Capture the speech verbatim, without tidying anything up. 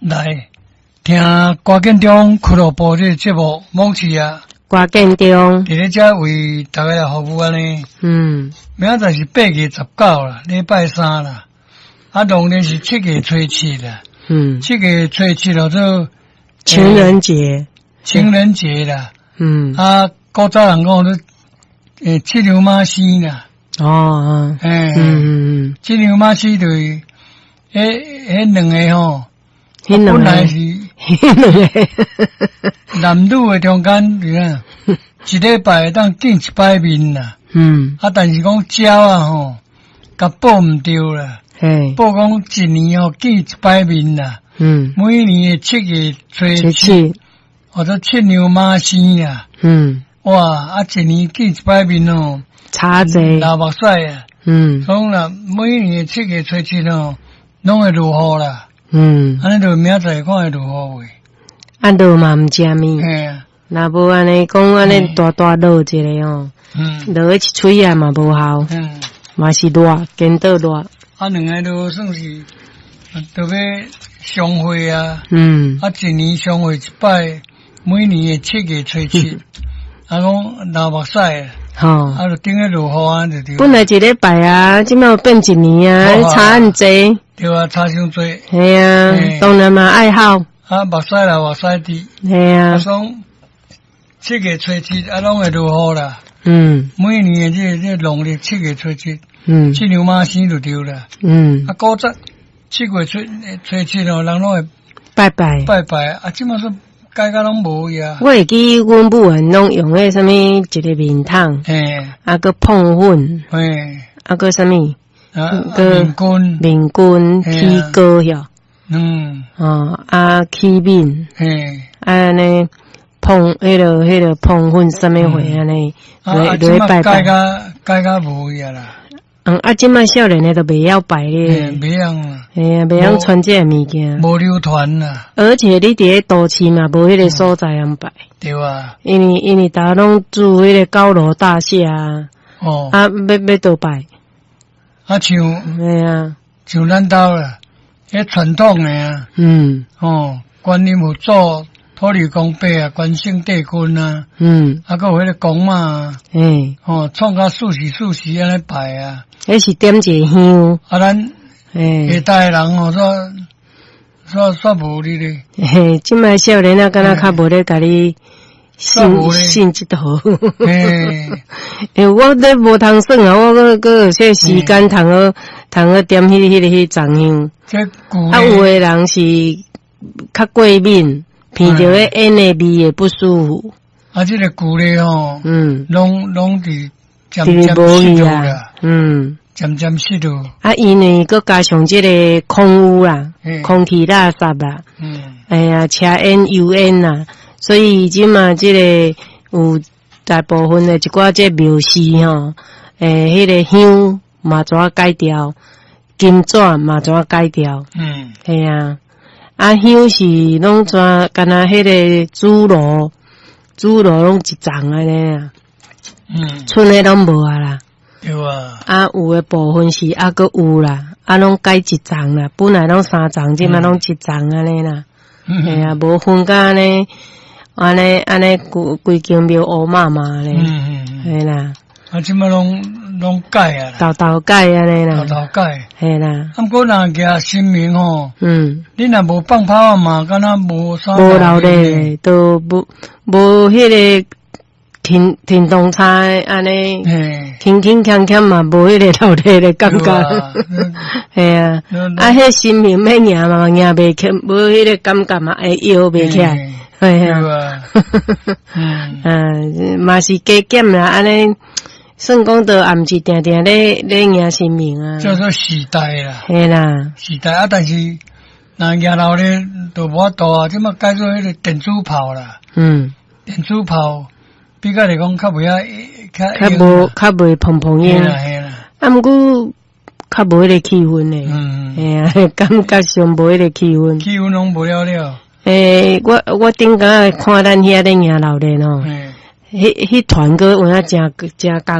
来听歌建中俱乐部这个节目，梦起啊！ 歌建中， 伫咧遮为大家来服务安尼。 嗯， 明仔载是八月十九啦，礼拜三啦。啊，农历是七月初七啦。 嗯， 七月初七了做情人节， 情人节啦。 嗯， 啊，古早人讲都诶七牛马星啦。 哦， 诶， 嗯嗯嗯， 七牛马星就是迄迄两个吼， 迄两个本来是迄两个男女的中间，对啊，一礼拜当见一摆面啦。 嗯， 啊，但是讲鸟啊吼，甲报毋对啦， 嘿， 报讲一年吼见一摆面啦。 嗯， 每年的七月初七， 七， 或者七牛马星啦。 嗯， 哇，啊，一年见一摆面哦， 差侪， 流目屎啊。 嗯所以啦，每年的七月初七哦，拢会落雨啦。 嗯， 安尼就明仔载看会落雨诶。 啊，落嘛毋食面， 嘿啊， 若无安尼讲安尼大大落一个哦， 嗯落一喙啊嘛无效， 嗯， 嘛是热，见到热， 啊，两个都算是特别相会啊。 嗯啊，一年相会一摆，每年的七月初七，啊，讲流目屎啊， 吼。 啊，就顶个落雨啊，就对。 本来一礼拜啊，即摆变一年啊，差很济。 对啊，差伤多。 系啊嘿， 当然嘛爱好。 啊，目屎啦，目屎滴。 系啊， 啊， 讲七月初七啊，拢会落雨啦。 嗯每年的这这农历七月初七， 嗯七牛马星就对啦。 嗯啊，古早七月初初七哦，人拢会拜拜。 拜拜啊，即马说改甲拢无去啊。 我会记阮母人拢用迄什么一个面桶， 嘿， 啊个碰粉， 嘿， 啊个什么啊，啊个面筋， 面筋嘿起啊膏哟， 嗯， 哦啊起面， 嘿。 啊安尼碰迄个迄个碰粉什么货安尼， 啊， 来啊，即马改来拜拜。 甲改甲无去啊啦， 嗯啊，即摆少年的都袂晓拜嘿， 咧， 袂样啦， 哎呀，袂晓传这个物件。 无流传啦， 而且你伫咧都市嘛，无迄个所在通拜， 对啊， 因为因为大家拢住迄个高楼大厦啊， 哦， 啊要要倒拜， 啊像哎呀， 像咱兜啦，迄传统诶啊， 嗯哦，观音有做土地公伯啊，关圣帝君啊， 嗯， 啊，佮有迄个公妈啊， 哎， 哦，创甲四时四时安尼拜啊， 迄是点一个香， 啊，咱下哎， 代人哦，煞煞煞无你咧， 嘿，即摆少年啊，敢若较无咧甲你信煞无咧信即套， 嘿， 诶，我咧无通算啊，我个个有些时间通个通个点迄迄个迄长香， 这古啊，有咧， 的人是较过敏。闻着迄烟的味会不舒服， 啊，这个古咧吼， 嗯， 拢拢伫渐就是渐无去失落啦啦，，嗯， 渐渐失落， 啊，因为佮加上即个空污啦嗯， 空气垃圾啦， 嗯， 哎呀，车烟、油烟啦，所以即嘛即个有大部分的一寡即庙事吼，诶，迄个香嘛怎改掉，金纸嘛怎改掉， 嗯， 系啊。啊，香是拢怎干那迄个猪肉，猪肉拢一丛安尼啊， 嗯， 剩诶拢无啊啦。 对啊， 啊，有诶部分是啊个有啦，啊拢改一丛啦，本来拢三丛，即摆拢一丛安尼啦。 嗯嘿啊，无分甲安尼，安尼安尼规规间庙乌麻麻咧。 嗯嗯嗯， 嘿啦， 啊，即马拢拢改啊啦， 豆豆改安尼头啦。 头改， 嘿啦， 啊，毋过若举新名吼， 嗯， 你若无放炮啊嘛，敢若无啥无留咧，都无无迄个停停动差安尼。 嘿， 轻轻锵锵嘛，无迄个流泪的感觉，系啊，啊，迄心情要赢嘛，赢袂起，无迄个感觉嘛，会摇袂起来，系对啊， 啊，嗯， 啊，嘛是加减啦，安尼，算讲都也毋是定定咧咧赢生命啊， 叫做时代啦， 系啦， 时代啊，但是若赢老咧，都无法度啊，即马改做迄个电子炮啦， 嗯， 电子炮比较来讲较袂啊，较较无较袂碰碰嘿烟， 啦嘿啦， 啊，毋过较无迄个气氛咧， 嗯， 系啊，感觉上无迄个气氛。 气氛拢无了了， 诶、我我顶个看咱遐咧赢老练哦， 嘿。 迄迄团个有影真真